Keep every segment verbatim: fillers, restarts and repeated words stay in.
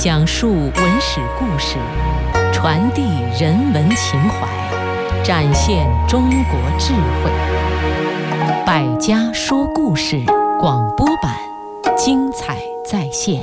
讲述文史故事，传递人文情怀，展现中国智慧。百家说故事广播版，精彩再现。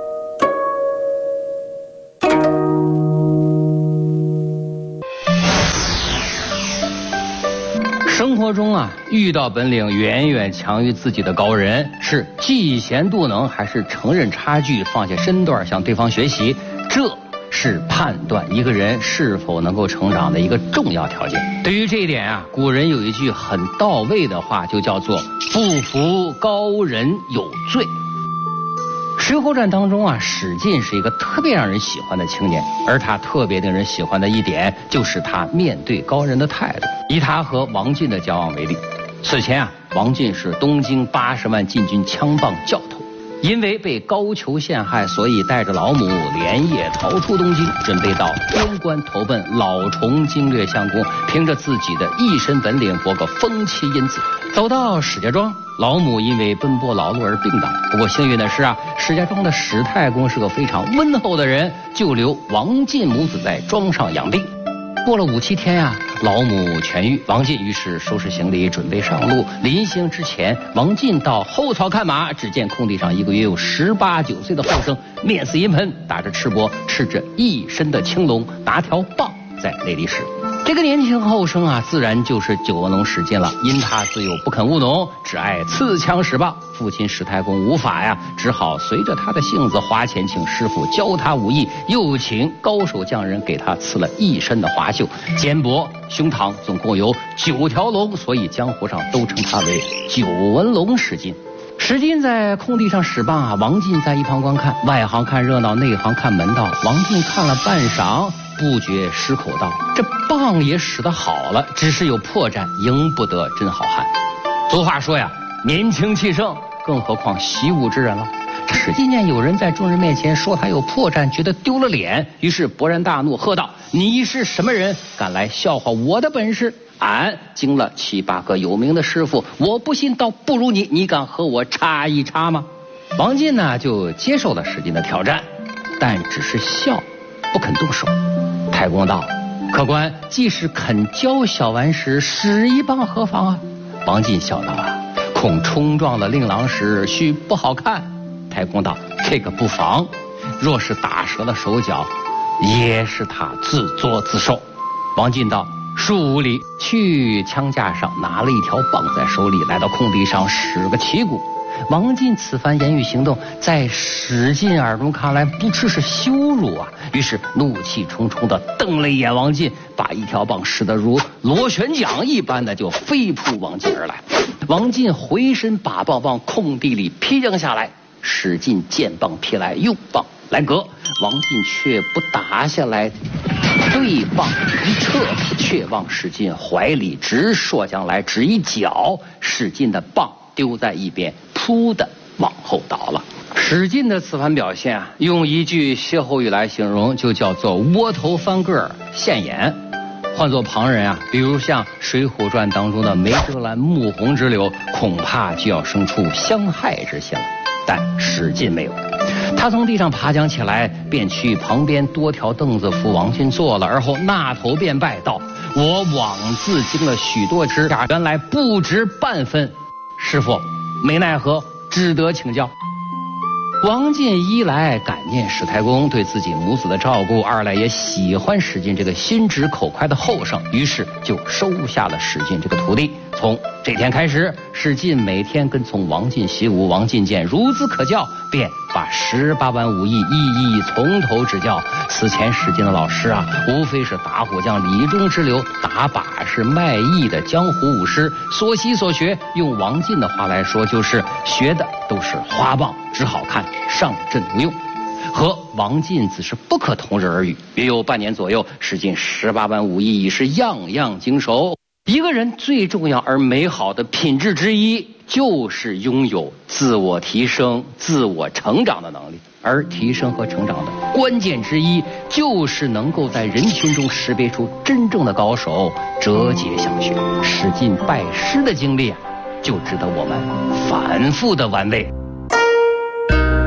生活中啊，遇到本领远远强于自己的高人，是嫉贤妒能，还是承认差距，放下身段向对方学习？这是判断一个人是否能够成长的一个重要条件。对于这一点啊，古人有一句很到位的话，就叫做“不服高人有罪”。《水浒传》当中啊，史进是一个特别让人喜欢的青年，而他特别令人喜欢的一点，就是他面对高人的态度。以他和王进的交往为例，此前啊，王进是东京八十万禁军枪棒教头，因为被高俅陷害，所以带着老母连夜逃出东京，准备到边关投奔老崇经略相公，凭着自己的一身本领博个封妻荫子。走到史家庄，老母因为奔波劳碌而病倒，不过幸运的是啊，史家庄的史太公是个非常温厚的人，就留王进母子在庄上养病。过了五七天呀、啊，老母痊愈，王进于是收拾行李准备上路。临行之前，王进到后槽看马，只见空地上一个约有十八九岁的后生，面似银盆，打着赤膊，吃着一身的青龙，拿条棒在那里使。这个年轻后生啊，自然就是九纹龙史进了。因他自幼不肯务农，只爱刺枪使棒，父亲史太公无法呀，只好随着他的性子花钱请师傅教他武艺，又请高手匠人给他刺了一身的花绣，肩膊胸膛总共有九条龙，所以江湖上都称他为九纹龙史进。史进在空地上使棒啊，王进在一旁观看，外行看热闹，内行看门道。王进看了半晌，不觉失口道：“这棒也使得好了，只是有破绽，赢不得真好汉。”俗话说呀，年轻气盛，更何况习武之人了。史进见有人在众人面前说他有破绽，觉得丢了脸，于是勃然大怒，喝道：“你是什么人，敢来笑话我的本事？俺经了七八个有名的师傅，我不信倒不如你，你敢和我插一插吗？”王进呢就接受了史进的挑战，但只是笑，不肯动手。太公道：“客官既是肯教小顽石，使一棒何妨啊？”王进笑道：“啊，恐冲撞了令郎时，须不好看。”太公道：“这个不妨，若是打折了手脚，也是他自作自受。”王进道：“数五里，去枪架上拿了一条棒在手里，来到空地上使个旗鼓。”王进此番言语行动，在史进耳中看来不啻是羞辱啊，于是怒气冲冲地瞪了一眼王进，把一条棒使得如螺旋桨一般的就飞扑王进而来。王进回身把棒往空地里劈扔下来，史进见棒劈来，用棒来隔，王进却不打下来，对棒一撤，却往史进怀里直说将来，只一脚，史进的棒丢在一边，扑的往后倒了。史进的此番表现啊，用一句歇后语来形容，就叫做窝头翻个儿现眼。换作旁人啊，比如像《水浒传》当中的梅哲兰穆弘之流，恐怕就要生出相害之心了。但史进没有，他从地上爬将起来，便去旁边多条凳子扶王进坐了，而后纳头便拜道：“我枉自经了许多之，原来不值半分。师父，没奈何，只得请教。”王进一来感念史太公对自己母子的照顾，二来也喜欢史进这个心直口快的后生，于是就收下了史进这个徒弟。从这天开始，史进每天跟从王进习武，王进见孺子可教，便把十八般武艺一一从头指教。此前史进的老师啊，无非是打虎将李忠之流，打靶是卖艺的江湖武师，所习所学，用王进的话来说，就是学的都是花棒，只好看，上阵无用。和王进只是不可同日而语。约有半年左右，史进十八般武艺已是样样精熟。一个人最重要而美好的品质之一，就是拥有自我提升、自我成长的能力。而提升和成长的关键之一，就是能够在人群中识别出真正的高手，折节相学。史进拜师的经历啊，就值得我们反复的玩味。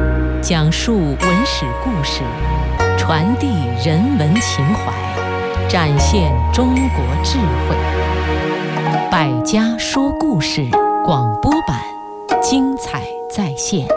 讲述文史故事，传递人文情怀，展现中国智慧。百家说故事广播版，精彩再现。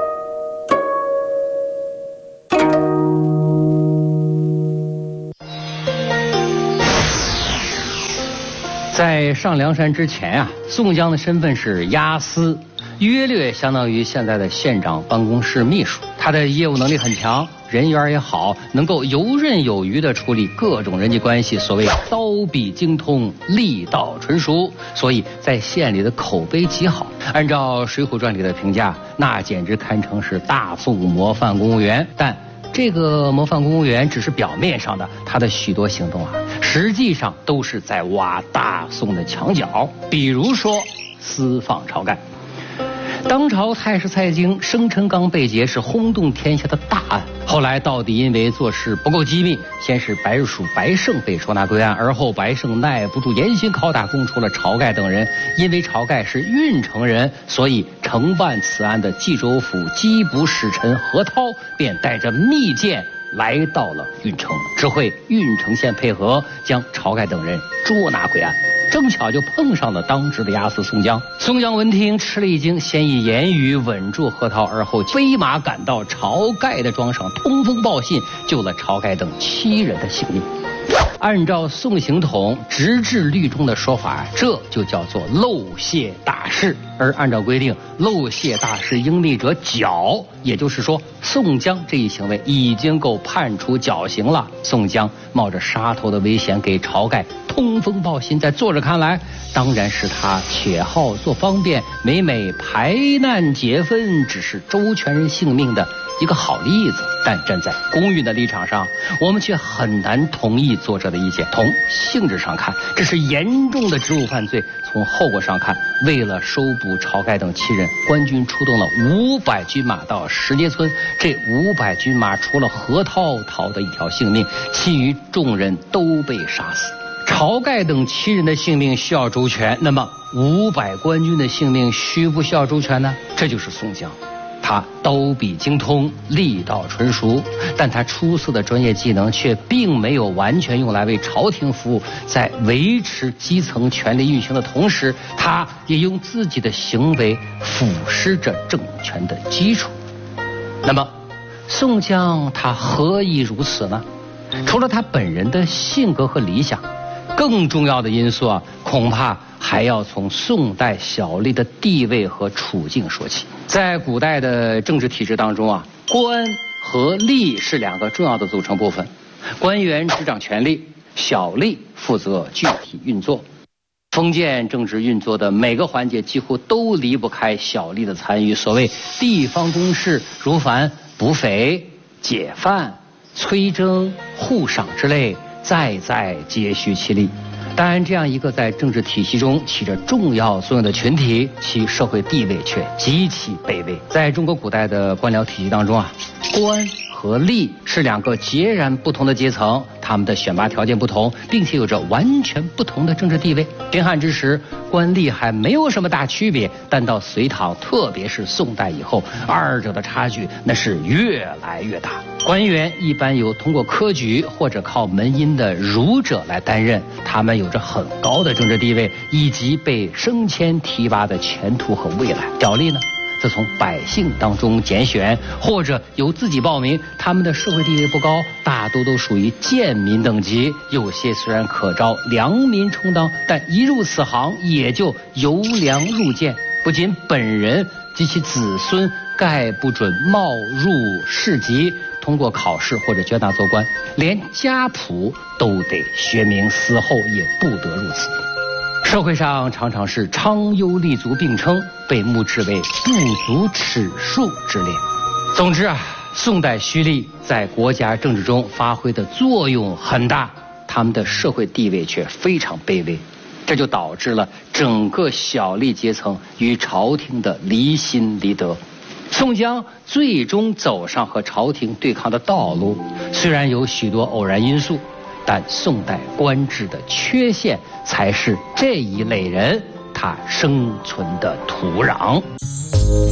在上梁山之前啊，宋江的身份是押司，约略相当于现在的县长办公室秘书。他的业务能力很强，人缘也好，能够游刃有余地处理各种人际关系，所谓刀笔精通，力道纯熟，所以在县里的口碑极好。按照《水浒传》里的评价，那简直堪称是大宋模范公务员。但这个模范公务员只是表面上的，他的许多行动啊，实际上都是在挖大宋的墙角。比如说私放晁盖。当朝太师蔡京生辰纲被劫是轰动天下的大案，后来到底因为做事不够机密，先是白鼠白胜被收纳归案，而后白胜耐不住严刑拷打，供出了晁盖等人。因为晁盖是郓城人，所以承办此案的冀州府缉捕使臣何涛便带着密件来到了郓城，指挥郓城县配合，将晁盖等人捉拿归案。正巧就碰上了当值的押司宋江。宋江闻听吃了一惊，先以言语稳住何涛，而后飞马赶到晁盖的庄上，通风报信，救了晁盖等七人的性命。按照宋刑统直至律中的说法，这就叫做漏泄大事。而按照规定，漏泄大事应密者绞，也就是说宋江这一行为已经够判处绞刑了。宋江冒着杀头的危险给晁盖通风报信，在作者看来当然是他且好做方便，每每排难解纷，只是周全人性命的一个好例子。但站在公允的立场上，我们却很难同意作者的意见。从性质上看，这是严重的职务犯罪；从后果上看，为了收捕晁盖等七人，官军出动了五百军马到石碣村。这五百军马除了何涛逃得一条性命，其余众人都被杀死。晁盖等七人的性命需要周全，那么五百官军的性命需不需要周全呢？这就是宋江。他刀笔精通，力道纯熟，但他出色的专业技能却并没有完全用来为朝廷服务。在维持基层权力运行的同时，他也用自己的行为腐蚀着政权的基础。那么宋江他何以如此呢？除了他本人的性格和理想，更重要的因素啊，恐怕还要从宋代小吏的地位和处境说起。在古代的政治体制当中啊，官和吏是两个重要的组成部分。官员执掌权力，小吏负责具体运作。封建政治运作的每个环节几乎都离不开小吏的参与。所谓地方公事，如凡捕匪、解犯、催征、护赏之类，再再皆需其力。当然，这样一个在政治体系中起着重要作用的群体，其社会地位却极其卑微。在中国古代的官僚体系当中啊，官和吏是两个截然不同的阶层，他们的选拔条件不同，并且有着完全不同的政治地位。东汉之时，官吏还没有什么大区别，但到隋唐，特别是宋代以后，二者的差距那是越来越大。官员一般由通过科举或者靠门荫的儒者来担任，他们有着很高的政治地位，以及被升迁提拔的前途和未来。小吏呢，则从百姓当中拣选，或者由自己报名，他们的社会地位不高，大多都属于贱民等级。有些虽然可招良民充当，但一入此行也就由良入贱，不仅本人及其子孙概不准冒入市级，通过考试或者捐纳做官，连家谱都得学名，死后也不得入此。社会上常常是昌优立足并称，被目之为不足齿数之列。总之啊，宋代胥吏在国家政治中发挥的作用很大，他们的社会地位却非常卑微，这就导致了整个小吏阶层与朝廷的离心离德。宋江最终走上和朝廷对抗的道路，虽然有许多偶然因素，但宋代官制的缺陷才是这一类人他生存的土壤。